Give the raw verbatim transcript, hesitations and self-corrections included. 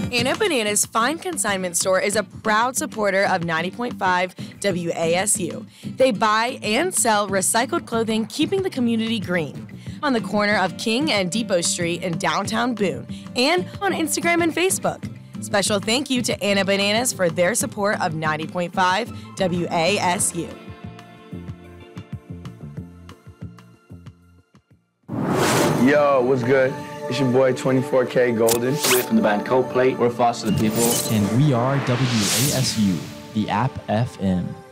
Anna Bananas Fine Consignment Store is a proud supporter of ninety point five W A S U. They buy and sell recycled clothing, keeping the community green. On the corner of King and Depot Street in downtown Boone, and on Instagram and Facebook. Special thank you to Anna Bananas for their support of ninety point five W A S U. Yo, what's good? It's your boy twenty-four K Golden. We're from the band Coldplay. We're Foster the People. And we are W A S U, the App F M.